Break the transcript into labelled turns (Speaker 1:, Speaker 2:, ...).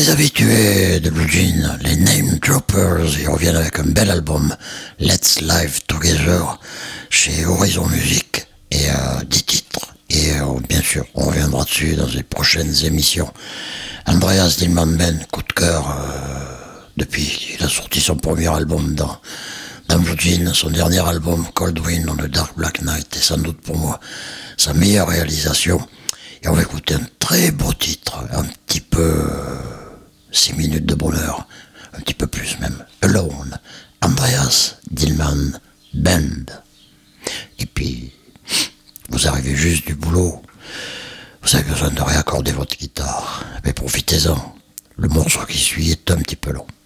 Speaker 1: Les habitués de Blue Jean, les Name Droppers, ils reviennent avec un bel album, Let's Live Together, chez Horizon Music, et 10 titres. Et bien sûr, on reviendra dessus dans les prochaines émissions. Andreas Dillman Ben, coup de cœur, depuis qu'il a sorti son premier album dans Blue Jean, son dernier album, Cold Wind on the Dark Black Night, est sans doute pour moi sa meilleure réalisation. Et on va écouter un très beau titre, un petit peu 6 minutes de bonheur, un petit peu plus même, Alone, Andreas Dillman Band. Et puis, vous arrivez juste du boulot, vous avez besoin de réaccorder votre guitare, mais profitez-en, le morceau qui suit est un petit peu long.